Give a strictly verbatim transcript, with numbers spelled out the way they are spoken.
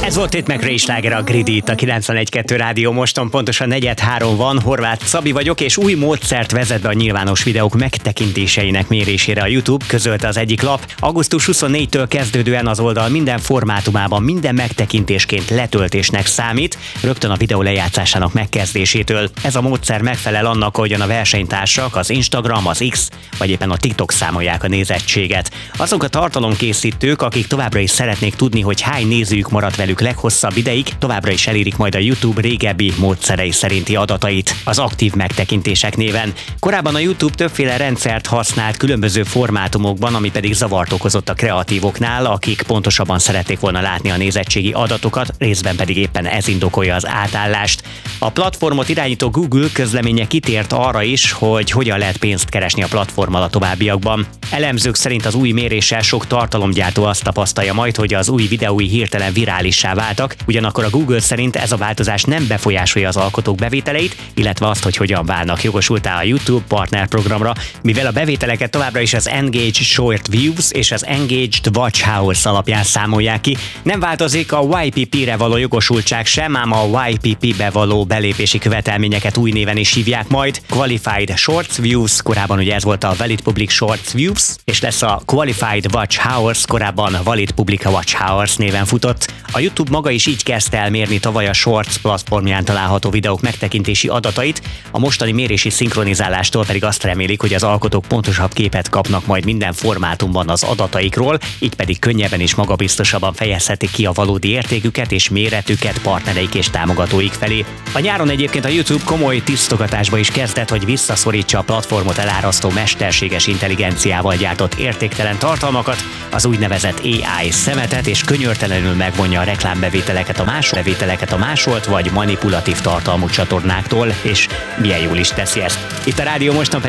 Ez volt itt meg Ray Schlager, a Greedy itt a kilencvenegy kettő Rádió. Moston pontosan negyed három van, Horváth Szabi vagyok, és új módszert vezet be a nyilvános videók megtekintéseinek mérésére a YouTube, közölte az egyik lap. augusztus huszonnégyedikétől kezdődően az oldal minden formátumában minden megtekintésként letöltésnek számít, rögtön a videó lejátszásának megkezdésétől. Ez a módszer megfelel annak, ahogyan a versenytársak, az Instagram, az X vagy éppen a TikTok számolják a nézettséget. Azok a tartalomkészítők, akik továbbra is szeretnék tudni, hogy hány nézőjük maradt velük leghosszabb ideig, továbbra is elérik majd a YouTube régebbi módszerei szerinti adatait, az aktív megtekintések néven. Korábban a YouTube többféle rendszert használt különböző formátumokban, ami pedig zavart okozott a kreatívoknál, akik pontosabban szerették volna látni a nézettségi adatokat, részben pedig éppen ez indokolja az átállást. A platformot irányító Google közleménye kitért arra is, hogy hogyan lehet pénzt keresni a platformmal a továbbiakban. Elemzők szerint az új méréssel sok tartalomgyártó azt tapasztalja majd, hogy az új videói hirtelen virálissá váltak, ugyanakkor a Google szerint ez a változás nem befolyásolja az alkotók bevételeit, illetve azt, hogy hogyan válnak jogosultá a YouTube partnerprogramra, mivel a bevételeket továbbra is az Engaged Short Views és az Engaged Watch Hours alapján számolják ki. Nem változik a Y P P-re való jogosultság sem, ám a Y P P-be való belépési követelményeket új néven is hívják majd. Qualified Short Views, korábban ugye ez volt a Valid Public Short Views, és lesz a Qualified Watch Hours, korábban Valid Public Watch Hours néven futott. A YouTube maga is így kezdte el mérni tavaly a Shorts platformján található videók megtekintési adatait, a mostani mérési szinkronizálástól pedig azt remélik, hogy az alkotók pontosabb képet kapnak majd minden formátumban az adataikról, így pedig könnyebben és magabiztosabban fejezhetik ki a valódi értéküket és méretüket partnereik és támogatóik felé. A nyáron egyébként a YouTube komoly tisztogatásba is kezdett, hogy visszaszorítsa a platformot elárasztó mesterséges intelligenciával gyártott értéktelen tartalmakat, az úgynevezett A I szemetet, és könyörtelenül megvonja a reklámbevételeket a másolt, bevételeket a másolt vagy manipulatív tartalmú csatornáktól, és milyen jól is teszi ezt. Itt a Rádió Moston